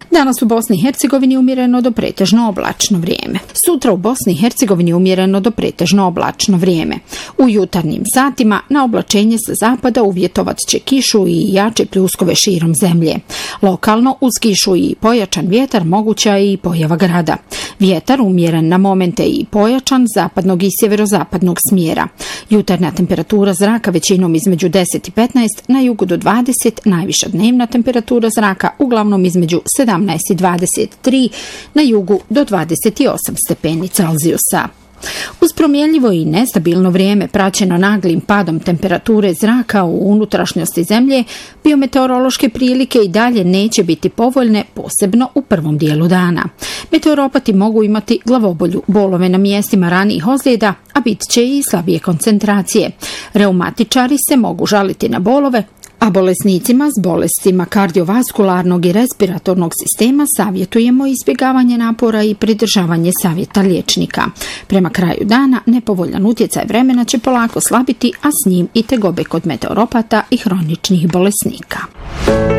Danas u Bosni i Hercegovini umjereno do pretežno oblačno vrijeme. Sutra u Bosni i Hercegovini umjereno do pretežno oblačno vrijeme. U jutarnjim satima na oblačenje sa zapada uvjetovat će kišu i jače pljuskove širom zemlje. Lokalno uz kišu i pojačan vjetar moguća je i pojava grada. Vjetar umjeren na momente i pojačan zapadnog i sjeverozapadnog smjera. Jutarnja temperatura zraka većinom između 10 i 15, na jugu do 20, najviša dnevna temperatura zraka uglavnom između 17 i 23, na jugu do 28 stepeni Celzijusa. Uz promjenljivo i nestabilno vrijeme praćeno naglim padom temperature zraka u unutrašnjosti zemlje, biometeorološke prilike i dalje neće biti povoljne, posebno u prvom dijelu dana. Meteoropati mogu imati glavobolju, bolove na mjestima ranijih ozljeda, a bit će i slabije koncentracije. Reumatičari se mogu žaliti na bolove, a bolesnicima s bolestima kardiovaskularnog i respiratornog sistema savjetujemo izbjegavanje napora i pridržavanje savjeta liječnika. Prema kraju dana nepovoljan utjecaj vremena će polako slabiti, a s njim i tegobe kod meteoropata i hroničnih bolesnika.